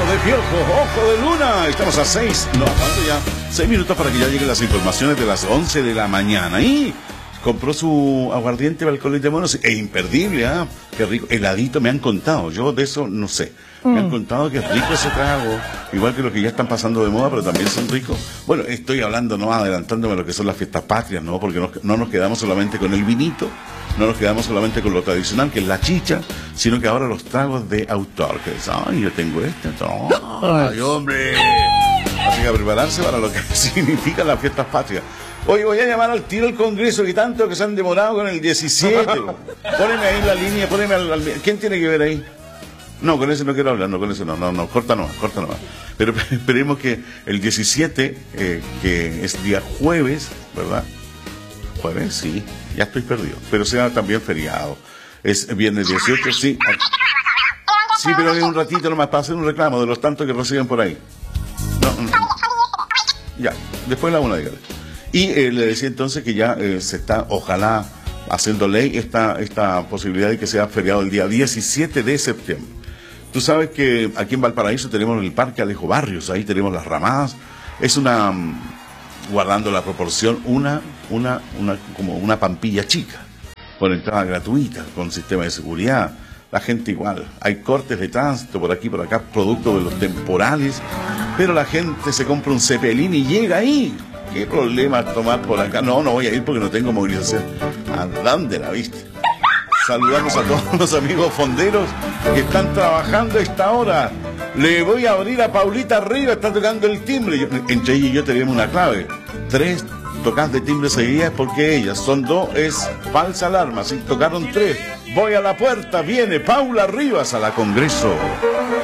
de piojo, ojo de luna. Estamos a 6, no, ¿cuánto ya? 6 minutos para que ya lleguen las informaciones de las 11 de la mañana. Y compró su aguardiente Balcones de Monos. Es imperdible, ¿ah? Qué rico. Heladito, me han contado. Yo de eso no sé. Me han contado que es rico ese trago. Igual que los que ya están pasando de moda, pero también son ricos. Bueno, estoy hablando, no adelantándome a lo que son las fiestas patrias, ¿no? Porque no nos quedamos solamente con el vinito. No nos quedamos solamente con lo tradicional, que es la chicha, sino que ahora los tragos de autor, que es, ay, yo tengo este, ay, hombre. Así que a prepararse para lo que significan las fiestas patrias. Hoy voy a llamar al tiro al Congreso, y tanto que se han demorado con el 17. Póneme ahí la línea, póneme ¿quién tiene que ver ahí? No, con ese no quiero hablar, no, con ese no, corta nomás. Pero esperemos que el 17, que es día jueves, ¿verdad? Jueves, sí, ya estoy perdido. Pero sea también feriado. Es viernes 18, sí. Sí, pero hay un ratito nomás para hacer un reclamo de los tantos que reciben por ahí. No. Ya, después la una, dígale. Y le decía entonces que ya se está, ojalá, haciendo ley esta posibilidad de que sea feriado el día 17 de septiembre. Tú sabes que aquí en Valparaíso tenemos el Parque Alejo Barrios, ahí tenemos las ramadas. Es guardando la proporción, como una pampilla chica, con entrada gratuita, con sistema de seguridad. La gente igual, hay cortes de tránsito por aquí, por acá, producto de los temporales, pero la gente se compra un cepelín y llega ahí. ¿Qué problema tomar por acá? No voy a ir porque no tengo movilización. ¿A dónde la viste? Saludamos a todos los amigos fonderos que están trabajando a esta hora. Le voy a abrir a Paulita arriba, está tocando el timbre. Entre ella y yo tenemos una clave. 3 tocadas de timbre seguidas porque ellas son 2, es falsa alarma. Si tocaron 3, voy a la puerta, viene Paula Rivas a la Congreso.